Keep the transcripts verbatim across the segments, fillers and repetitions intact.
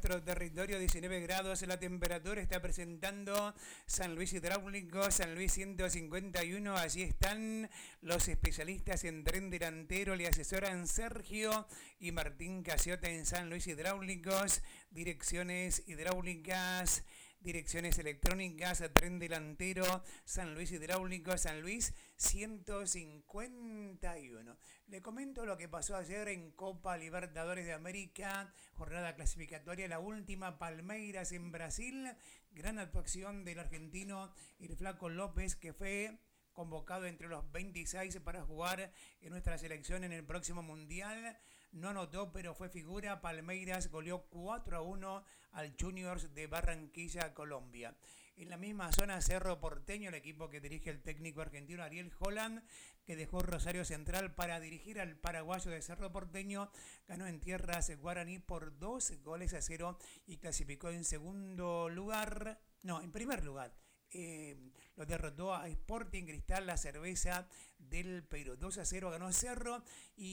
nuestro territorio, diecinueve grados la temperatura, está presentando San Luis Hidráulico, San Luis ciento cincuenta y uno, allí están los especialistas en tren delantero, le asesoran Sergio y Martín Casiota en San Luis Hidráulicos, direcciones hidráulicas, direcciones electrónicas, tren delantero, San Luis Hidráulico, San Luis ciento cincuenta y uno. Le comento lo que pasó ayer en Copa Libertadores de América, jornada clasificatoria, la última, Palmeiras en Brasil, gran actuación del argentino el Flaco López, que fue convocado entre los veintiséis para jugar en nuestra selección en el próximo Mundial. No anotó, pero fue figura. Palmeiras goleó cuatro a uno al Juniors de Barranquilla, Colombia. En la misma zona, Cerro Porteño, el equipo que dirige el técnico argentino Ariel Holland, que dejó Rosario Central para dirigir al paraguayo de Cerro Porteño, ganó en tierras guaraní por dos goles a cero y clasificó en segundo lugar, no, en primer lugar. Eh, lo derrotó a Sporting Cristal, la cerveza del Perú. dos a cero ganó Cerro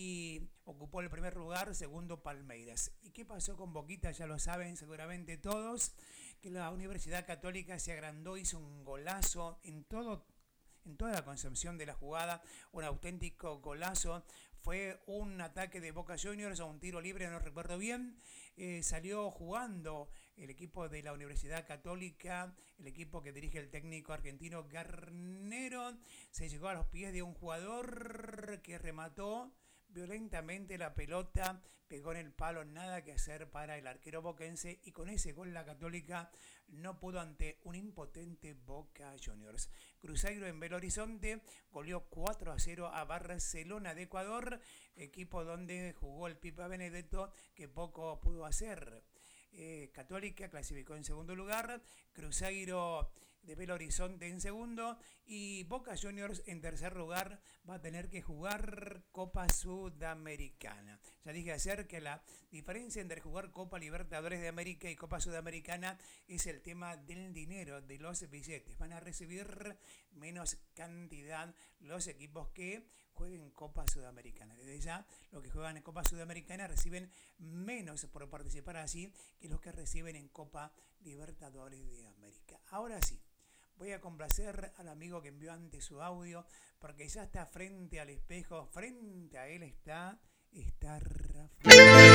y ocupó el primer lugar, segundo Palmeiras. ¿Y qué pasó con Boquita? Ya lo saben seguramente todos, que la Universidad Católica se agrandó, hizo un golazo en todo, en toda la concepción de la jugada, un auténtico golazo. Fue un ataque de Boca Juniors a un tiro libre, no recuerdo bien. Eh, salió jugando el equipo de la Universidad Católica, el equipo que dirige el técnico argentino Garnero. Se llegó a los pies de un jugador que remató violentamente la pelota, pegó en el palo, nada que hacer para el arquero boquense, y con ese gol la Católica no pudo ante un impotente Boca Juniors. Cruzeiro en Belo Horizonte goleó cuatro a cero a Barcelona de Ecuador, equipo donde jugó el Pipa Benedetto, que poco pudo hacer. Eh, Católica clasificó en segundo lugar, Cruzeiro de Belo Horizonte en segundo y Boca Juniors en tercer lugar. Va a tener que jugar Copa Sudamericana. Ya dije ayer que la diferencia entre jugar Copa Libertadores de América y Copa Sudamericana es el tema del dinero, de los billetes. Van a recibir menos cantidad los equipos que jueguen Copa Sudamericana. Desde ya, los que juegan en Copa Sudamericana reciben menos por participar así que los que reciben en Copa Libertadores de América. Ahora sí, voy a complacer al amigo que envió antes su audio, porque ya está frente al espejo, frente a él está, está Rafael.